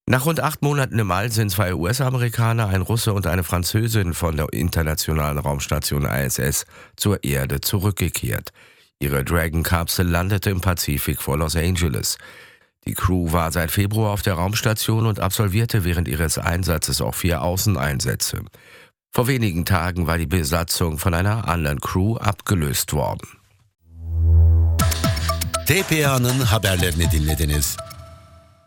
Nach rund 8 Monaten im All sind 2 US-Amerikaner, ein Russe und eine Französin von der internationalen Raumstation ISS zur Erde zurückgekehrt. Ihre Dragon-Kapsel landete im Pazifik vor Los Angeles. Die Crew war seit Februar auf der Raumstation und absolvierte während ihres Einsatzes auch 4 Außeneinsätze. Vor wenigen Tagen war die Besatzung von einer anderen Crew abgelöst worden. TPA'nın haberlerini dinlediniz.